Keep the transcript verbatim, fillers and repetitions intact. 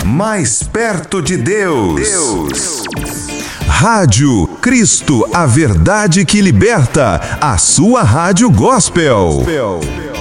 mais perto de Deus. Deus. Rádio Cristo, a verdade que liberta, a sua rádio gospel.